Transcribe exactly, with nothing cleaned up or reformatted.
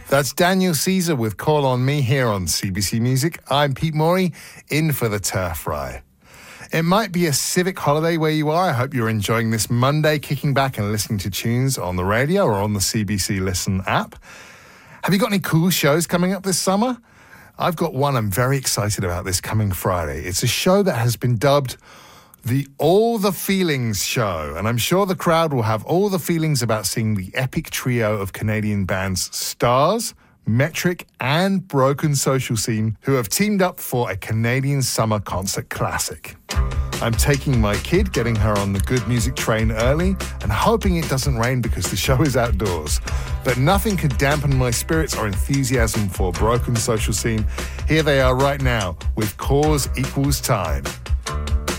That's Daniel Caesar with Call on Me here on C B C Music. I'm Pete Morey, in for the Turf Fry. It might be a civic holiday where you are. I hope you're enjoying this Monday, kicking back and listening to tunes on the radio or on the C B C Listen app. Have you got any cool shows coming up this summer? I've got one I'm very excited about this coming Friday. It's a show that has been dubbed the All the Feelings Show, and I'm sure the crowd will have all the feelings about seeing the epic trio of Canadian bands Stars, Metric and Broken Social Scene, who have teamed up for a Canadian summer concert classic. I'm taking my kid, getting her on the good music train early, and hoping it doesn't rain because the show is outdoors. But nothing could dampen my spirits or enthusiasm for Broken Social Scene. Here they are right now with Cause Equals Time.